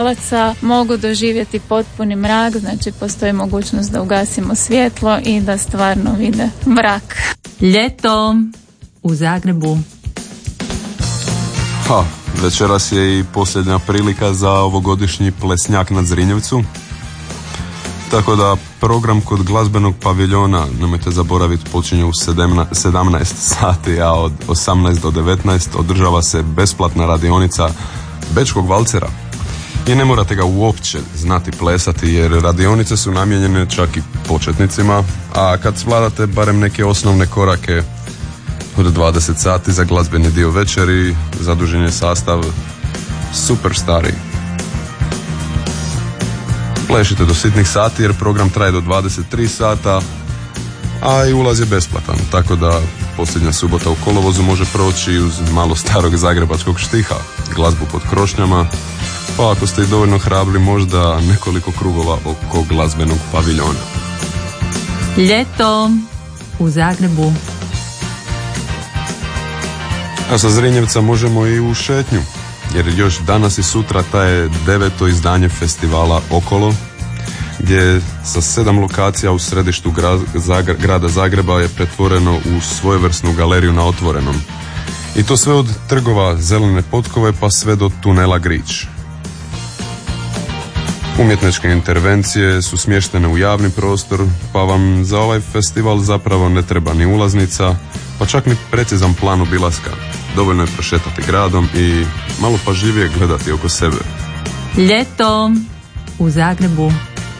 mogu doživjeti potpuni mrak, znači postoji mogućnost da ugasimo svjetlo i da stvarno vide mrak. Ljeto u Zagrebu. Večeras je i posljednja prilika za ovogodišnji plesnjak na Zrinjevcu. Tako da program kod glazbenog paviljona, nemojte zaboraviti, počinje u 17 sati, a od 18 do 19 održava se besplatna radionica bečkog valcera. I ne morate ga uopće znati plesati, jer radionice su namijenjene čak i početnicima, a kad svladate barem neke osnovne korake od 20 sati za glazbeni dio večeri, zadužen je sastav Superstari. Plešite do sitnih sati jer program traje do 23 sata, a i ulaz je besplatan, tako da posljednja subota u kolovozu može proći uz malo starog zagrebačkog štiha, glazbu pod krošnjama, pa ako ste i dovoljno hrabri, možda nekoliko krugova oko glazbenog paviljona. Ljeto u Zagrebu. A sa Zrinjevca možemo i u šetnju, jer još danas i sutra je 9. izdanje festivala Okolo, gdje sa 7 lokacija u središtu grada Zagreba je pretvoreno u svojevrsnu galeriju na otvorenom. I to sve od trgova Zelene potkove pa sve do tunela Grič. Umjetničke intervencije su smještene u javni prostor, pa vam za ovaj festival zapravo ne treba ni ulaznica, pa čak ni precizan plan obilaska. Dovoljno je prošetati gradom i malo pažljivije gledati oko sebe. Ljeto u Zagrebu.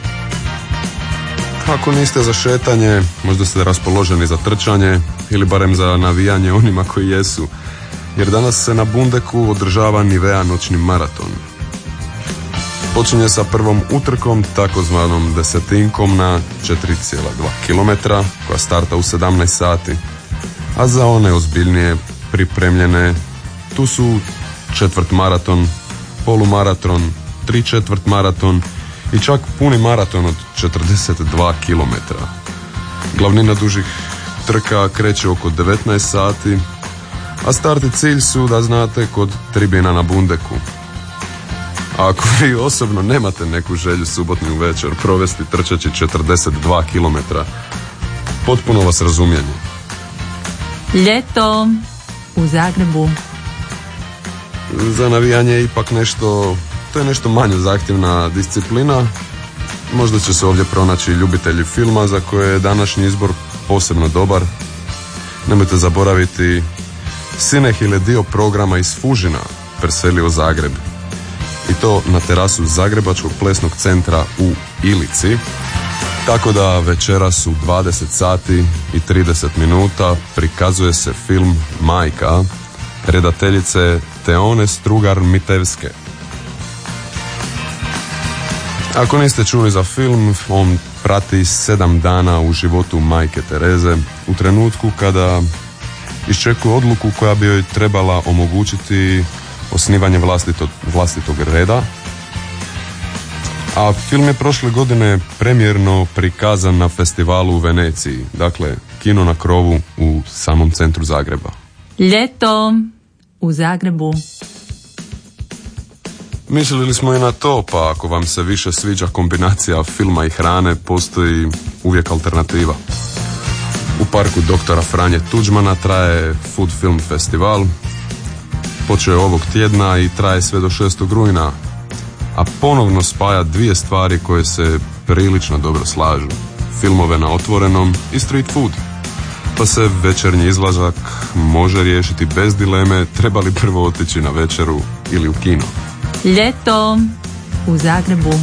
Ako niste za šetanje, možda ste raspoloženi za trčanje ili barem za navijanje onima koji jesu, jer danas se na Bundeku održava Nivea noćni maraton. Počinje sa prvom utrkom, takozvanom desetinkom na 4,2 km, koja starta u 17 sati, a za one ozbiljnije pripremljene tu su četvrt maraton, polumaraton, 3/4 maraton i čak puni maraton od 42 km. Glavnina dužih trka kreće oko 19 sati, a start i cilj su, da znate, kod tribina na Bundeku. A ako vi osobno nemate neku želju subotnju večer provesti trčeći 42 km, potpuno vas razumijem. Ljeto u Zagrebu. Za navijanje je ipak nešto, to je nešto manje zahtjevna disciplina. Možda će se ovdje pronaći ljubitelji filma za koje je današnji izbor posebno dobar. Nemojte zaboraviti, Cinehil je dio programa iz Fužina preselio Zagreb. I to na terasu Zagrebačkog plesnog centra u Ilici. Tako da večeras u 20 sati i 30 minuta prikazuje se film Majka redateljice Teone Strugar-Mitevske. Ako niste čuli za film, on prati 7 dana u životu majke Tereze u trenutku kada iščekuje odluku koja bi joj trebala omogućiti osnivanje vlastitog reda. A film je prošle godine premijerno prikazan na festivalu u Veneciji, dakle kino na krovu u samom centru Zagreba. Ljeto u Zagrebu. Mislili smo i na to, pa ako vam se više sviđa kombinacija filma i hrane, postoji uvijek alternativa. U parku doktora Franje Tuđmana traje Food Film Festival. Počeo je ovog tjedna i traje sve do 6. rujna, a ponovno spaja dvije stvari koje se prilično dobro slažu. Filmove na otvorenom i street food. Pa se večernji izlazak može riješiti bez dileme treba li prvo otići na večeru ili u kino. Ljeto u Zagrebu.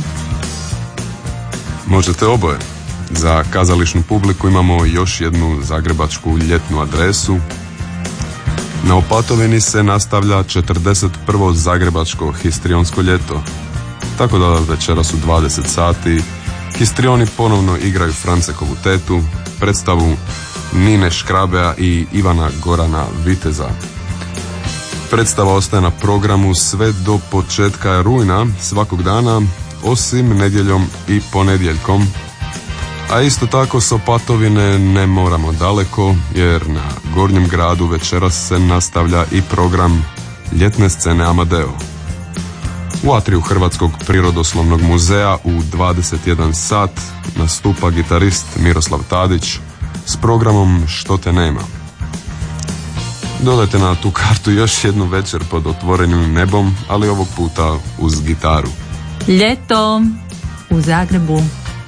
Možete oboje. Za kazališnu publiku imamo još jednu zagrebačku ljetnu adresu. Na Opatovini se nastavlja 41. zagrebačko histrionsko ljeto. Tako da večeras u 20 sati histrioni ponovno igraju Francekovu tetu, predstavu Nine Škrabea i Ivana Gorana Viteza. Predstava ostaje na programu sve do početka rujna svakog dana, osim nedjeljom i ponedjeljkom. A isto tako s Opatovine ne moramo daleko, jer na Gornjem gradu večeras se nastavlja i program ljetne scene Amadeo. U atriju Hrvatskog prirodoslovnog muzeja u 21 sat nastupa gitarist Miroslav Tadić s programom Što te nema. Dodajte na tu kartu još jednu večer pod otvorenim nebom, ali ovog puta uz gitaru. Ljeto u Zagrebu.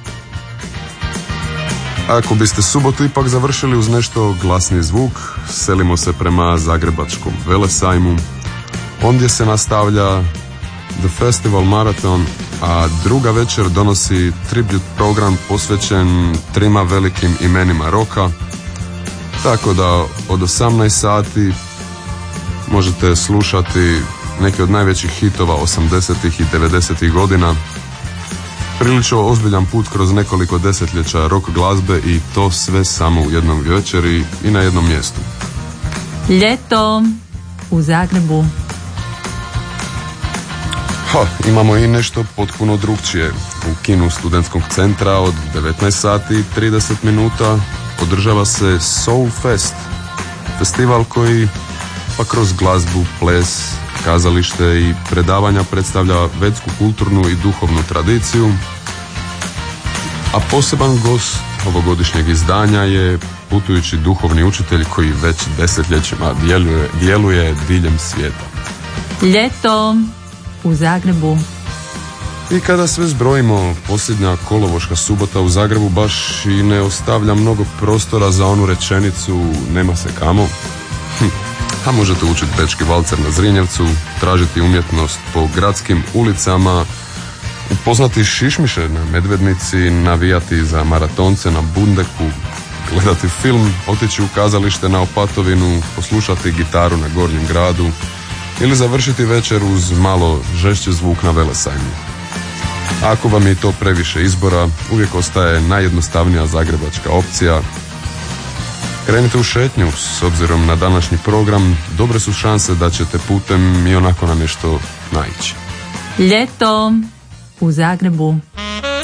Ako biste subotu ipak završili uz nešto glasni zvuk, selimo se prema Zagrebačkom velesajmu. Ondje se nastavlja The Festival Marathon, a druga večer donosi tribute program posvećen 3 velikim imenima roka, tako da od 18 sati možete slušati neke od najvećih hitova 80. i 90. godina. Prilično ozbiljan put kroz nekoliko desetljeća rock glazbe i to sve samo u jednom večeri i na jednom mjestu. Ljeto u Zagrebu. Imamo i nešto potpuno drugčije. U kinu Studentskog centra od 19 sati i 30 minuta održava se Soul Fest, festival koji pa kroz glazbu, ples, kazalište i predavanja predstavlja vedsku kulturnu i duhovnu tradiciju, a poseban gost ovogodišnjeg izdanja je putujući duhovni učitelj koji već desetljećima djeluje diljem svijeta. Ljeto u Zagrebu. I kada sve zbrojimo, posljednja kolovoška subota u Zagrebu baš i ne ostavlja mnogo prostora za onu rečenicu nema se kamo. A možete učiti bečki valcer na Zrinjevcu, tražiti umjetnost po gradskim ulicama, upoznati šišmiše na Medvednici, navijati za maratonce na Bundeku, gledati film, otići u kazalište na Opatovinu, poslušati gitaru na Gornjem gradu ili završiti večer uz malo žešći zvuk na Velesajmu. Ako vam je to previše izbora, uvijek ostaje najjednostavnija zagrebačka opcija. Krenite u šetnju, s obzirom na današnji program, dobre su šanse da ćete putem i onako na nešto naići. Ljeto u Zagrebu.